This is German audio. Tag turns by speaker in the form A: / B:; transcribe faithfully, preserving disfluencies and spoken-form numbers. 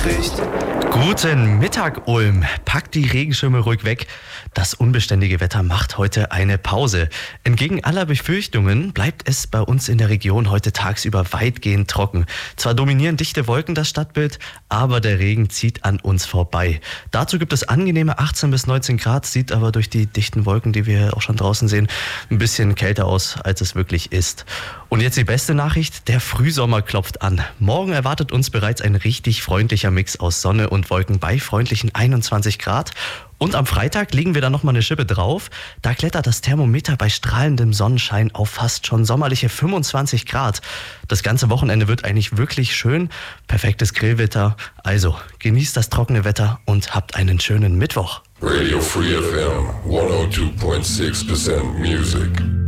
A: Wetterbericht.
B: Guten Mittag, Ulm. Packt die Regenschirme ruhig weg. Das unbeständige Wetter macht heute eine Pause. Entgegen aller Befürchtungen bleibt es bei uns in der Region heute tagsüber weitgehend trocken. Zwar dominieren dichte Wolken das Stadtbild, aber der Regen zieht an uns vorbei. Dazu gibt es angenehme achtzehn bis neunzehn Grad, sieht aber durch die dichten Wolken, die wir auch schon draußen sehen, ein bisschen kälter aus, als es wirklich ist. Und jetzt die beste Nachricht, der Frühsommer klopft an. Morgen erwartet uns bereits ein richtig freundlicher Mix aus Sonne und Wolken bei freundlichen einundzwanzig Grad. Und am Freitag legen wir dann nochmal eine Schippe drauf. Da klettert das Thermometer bei strahlendem Sonnenschein auf fast schon sommerliche fünfundzwanzig Grad. Das ganze Wochenende wird eigentlich wirklich schön. Perfektes Grillwetter. Also genießt das trockene Wetter und habt einen schönen Mittwoch.
A: Radio Free F M one oh two point six percent Music.